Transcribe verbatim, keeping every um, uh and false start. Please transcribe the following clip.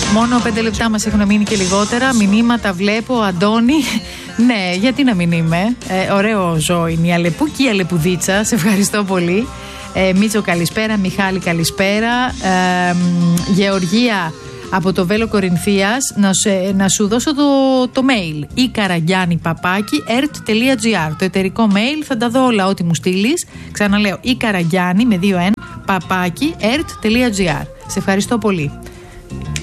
Μόνο πέντε λεπτά μας έχουν μείνει και λιγότερα. Μηνύματα βλέπω, Αντώνη. Ναι, γιατί να μην είμαι. Ε, ωραίο ζώο είναι η Αλεπού και η Αλεπουδίτσα. Σε ευχαριστώ πολύ. Ε, Μίτσο, καλησπέρα. Μιχάλη, καλησπέρα. Ε, Γεωργία από το Βέλο Κορινθίας. Να, σε, να σου δώσω το, το mail. η καραγιάννη παπάκι ερτ τελεία τζι άρ. Το εταιρικό mail, θα τα δω όλα ό,τι μου στείλεις. Ξαναλέω, η καραγιάννη με δύο εν παπάκι ερτ τελεία τζι άρ. Σε ευχαριστώ πολύ.